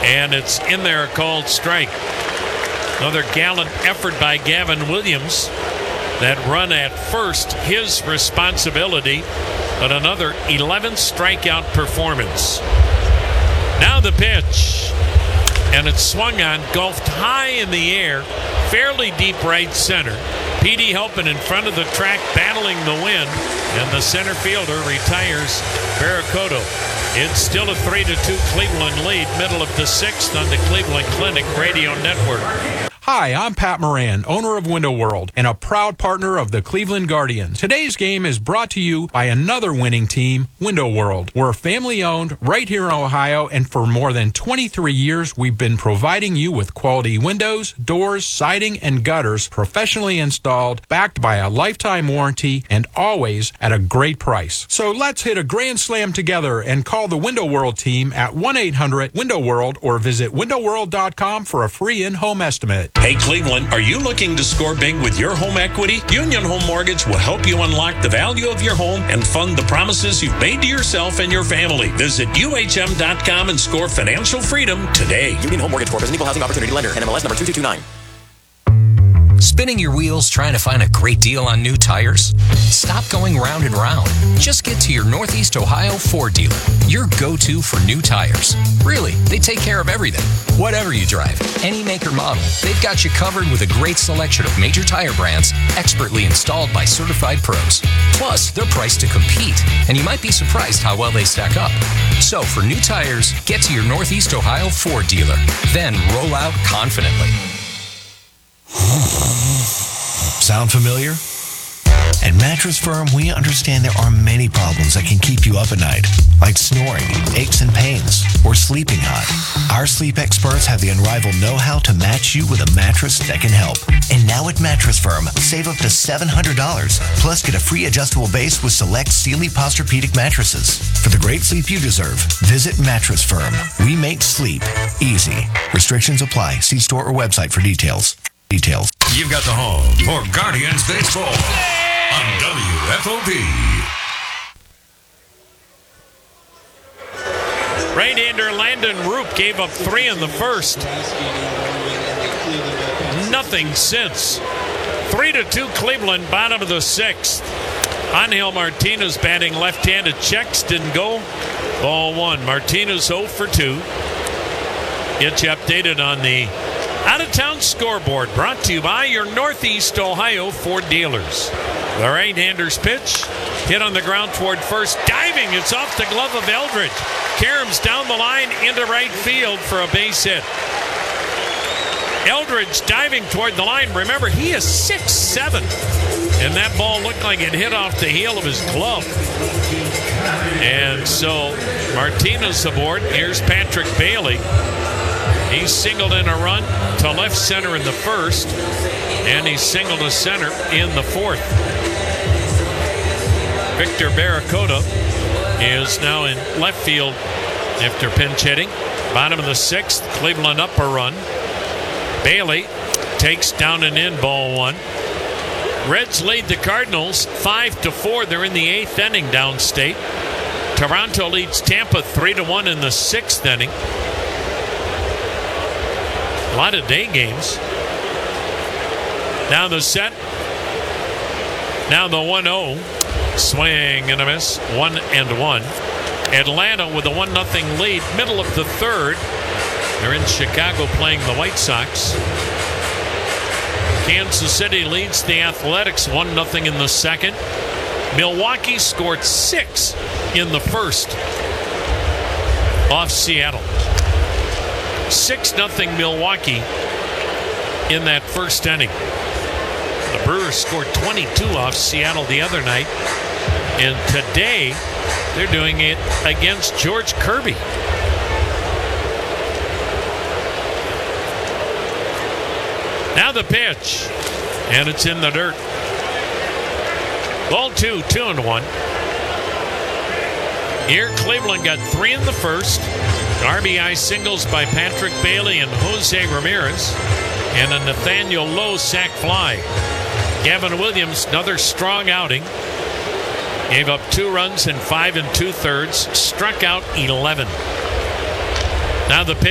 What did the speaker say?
And it's in there, called strike. Another gallant effort by Gavin Williams. That run at first, his responsibility, but another 11th strikeout performance. Now the pitch, and it's swung on, golfed high in the air, fairly deep right center. Petey Halpin in front of the track, battling the wind, and the center fielder retires Barracoto. It's still a 3-2 Cleveland lead, middle of the sixth on the Cleveland Clinic Radio Network. Hi, I'm Pat Moran, owner of Window World and a proud partner of the Cleveland Guardians. Today's game is brought to you by another winning team, Window World. We're family-owned right here in Ohio, and for more than 23 years, we've been providing you with quality windows, doors, siding, and gutters professionally installed, backed by a lifetime warranty, and always at a great price. So let's hit a grand slam together and call the Window World team at 1-800-WINDOW-WORLD or visit windowworld.com for a free in-home estimate. Hey, Cleveland, are you looking to score big with your home equity? Union Home Mortgage will help you unlock the value of your home and fund the promises you've made to yourself and your family. Visit UHM.com and score financial freedom today. Union Home Mortgage Corp is an equal housing opportunity lender. NMLS number 2229. Spinning your wheels trying to find a great deal on new tires? Stop going round and round. Just get to your Northeast Ohio Ford dealer, your go-to for new tires. Really, they take care of everything. Whatever you drive, any make or model, they've got you covered with a great selection of major tire brands expertly installed by certified pros. Plus, they're priced to compete, and you might be surprised how well they stack up. So, for new tires, get to your Northeast Ohio Ford dealer. Then roll out confidently. Sound familiar? At Mattress Firm, we understand there are many problems that can keep you up at night, like snoring, aches and pains, or sleeping hot. Our sleep experts have the unrivaled know-how to match you with a mattress that can help. And now at Mattress Firm, save up to $700, plus get a free adjustable base with select Sealy Posturepedic mattresses. For the great sleep you deserve, visit Mattress Firm. We make sleep easy. Restrictions apply. See store or website for details. You've got the home for Guardians Baseball on WFOP. Right-hander Landon Roop gave up 3 in the first. Nothing since. 3-2 Cleveland, bottom of the sixth. Angel Martinez batting left-handed. Checks didn't go. Ball 1. Martinez 0 for 2. Get you updated on the out-of-town scoreboard, brought to you by your Northeast Ohio Ford dealers. The right-hander's pitch, hit on the ground toward first, diving. It's off the glove of Eldridge. Karams down the line into right field for a base hit. Eldridge diving toward the line. Remember, he is 6'7", and that ball looked like it hit off the heel of his glove. And so Martinez aboard. Here's Patrick Bailey. He singled in a run to left center in the first, and he singled to center in the fourth. Victor Barracoto is now in left field after pinch hitting. Bottom of the sixth, Cleveland up a run. Bailey takes down and in, ball 1. Reds lead the Cardinals 5-4. They're in the 8th inning downstate. Toronto leads Tampa 3-1 in the 6th inning. A lot of day games. Now the set. Now the 1-0. Swing and a miss. 1-1. Atlanta with a 1-0 lead. Middle of the third. They're in Chicago playing the White Sox. Kansas City leads the Athletics 1-0 in the second. Milwaukee scored 6 in the first off Seattle. 6-0 Milwaukee in that first inning. The Brewers scored 22 off Seattle the other night, and today they're doing it against George Kirby. Now the pitch, and it's in the dirt. Ball 2, 2-1. Here Cleveland got 3 in the first. RBI singles by Patrick Bailey and Jose Ramirez, and a Nathaniel Lowe sac fly. Gavin Williams, another strong outing. Gave up 2 runs in 5 2/3, struck out 11. Now the pitch.